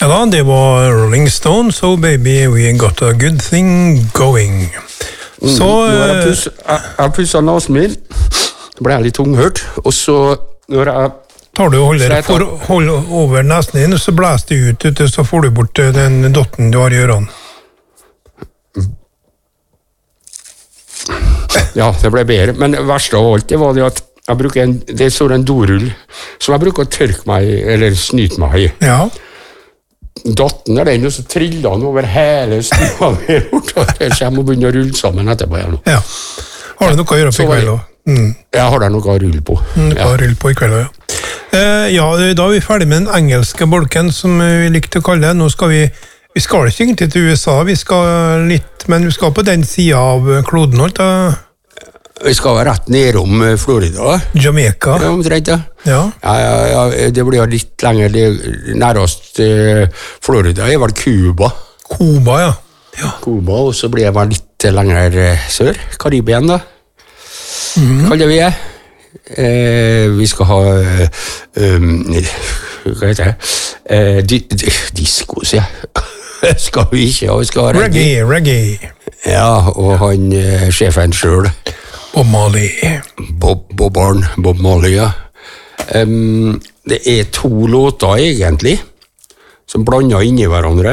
Ja da, det var Rolling Stones, so baby, we got a good thing going. Så... Jeg pusset nasen min, så ble jeg litt tunghørt, og så når jeg... Tar du og holder over nesen din, så blæser det ut, så får du bort den dotten du har i ørene. Ja, det ble bedre, men det verste av alt det var det at jeg bruker det står en dorull, som jeg bruker å tørke meg, eller snyte meg i. Ja. Datten er den, og så triller han over hele stua mi, så jeg må begynne å rulle sammen etterpå igjen. Ja. Har du noe å gjøre på i kveld også? Jeg har der noe å rulle på. Noe å rulle på i kveld, ja. Ja, da er vi ferdig med den engelske bolken, som vi likte å kalle det. Nå skal vi skal ikke egentlig til USA, men vi skal på den siden av kloden, holdt da. Vi skal være rett nedom Florida. Jamaica. Ja, omtrent, ja. Ja, det blir litt lenger, nærmest Florida er vel Cuba. Cuba, ja. Cuba, og så blir jeg vel litt lenger sør, Karibien da. Kaller vi det. Vi skal ha hva heter det? Disco, sier jeg. Skal vi ikke, og vi skal ha reggae. Ja, og han sjefen selv. Bob Marley. Bob Marley, ja. Det er 2 låter egentlig, som blander inn i hverandre.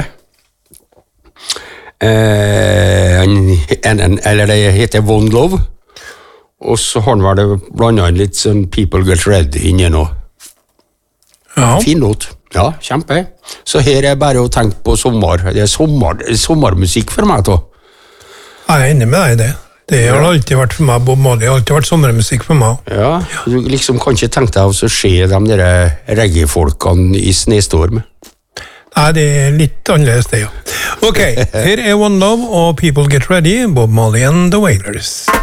Eller det heter One Love, og så har han vel blandet inn litt sånn People Get Ready inni nå. Ja. Fin låt. Ja, kjempe. Så her er bare å tenke på sommer. Det er sommermusikk for meg, da. Jeg er enig med deg i det. Det har alltid vært for meg, Bob Marley. Det har alltid vært sommermusikk for meg. Ja, du liksom kan ikke tenke deg å se de der reggae-folkene i snestorm. Nei, det er litt annerledes det, ja. Ok, her er One Love og People Get Ready, Bob Marley and the Wailers.